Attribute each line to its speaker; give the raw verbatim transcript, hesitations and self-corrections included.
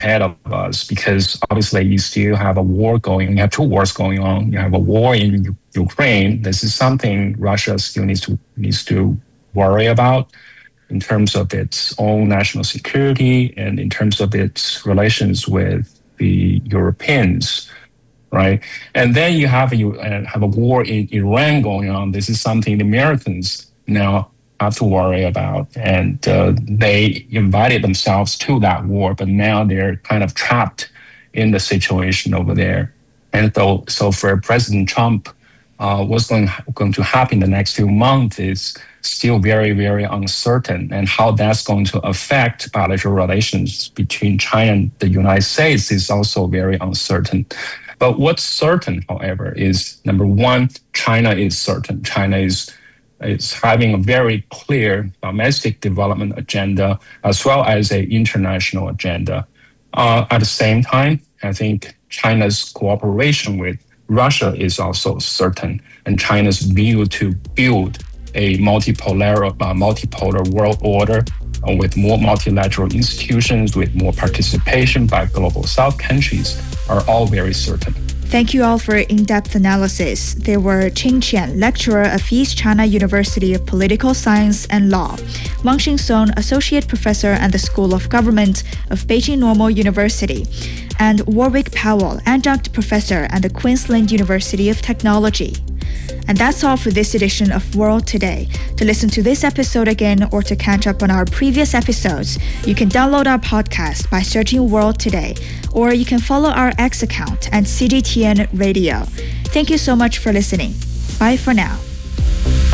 Speaker 1: ahead of us because obviously you still have a war going. You have two wars going on. You have a war in U- Ukraine. This is something Russia still needs to needs to worry about in terms of its own national security and in terms of its relations with the Europeans, right? And then you have you uh, have a war in Iran going on. This is something the Americans now have to worry about, and uh, they invited themselves to that war, but now they're kind of trapped in the situation over there. And so, so for President Trump, uh, what's going going to happen in the next few months is still very, very uncertain, and how that's going to affect bilateral relations between China and the United States is also very uncertain. But what's certain, however, is number one, China is certain. China is is having a very clear domestic development agenda as well as an international agenda. Uh, at the same time, I think China's cooperation with Russia is also certain, and China's view to build a multipolar, uh, multipolar world order uh, with more multilateral institutions, with more participation by global South countries are all very certain.
Speaker 2: Thank you all for in-depth analysis. They were Qing Qian, lecturer of East China University of Political Science and Law, Wang Xingsong, associate professor at the School of Government of Beijing Normal University, and Warwick Powell, adjunct professor at the Queensland University of Technology. And that's all for this edition of World Today. To listen to this episode again or to catch up on our previous episodes, you can download our podcast by searching World Today, or you can follow our X account at C G T N Radio. Thank you so much for listening. Bye for now.